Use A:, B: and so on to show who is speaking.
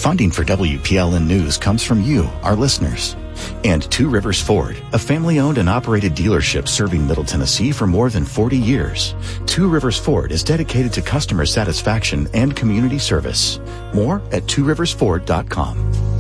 A: Funding for WPLN News comes from you, our listeners. And Two Rivers Ford, a family-owned and operated dealership serving Middle Tennessee for more than 40 years. Two Rivers Ford is dedicated to customer satisfaction and community service. More at tworiversford.com.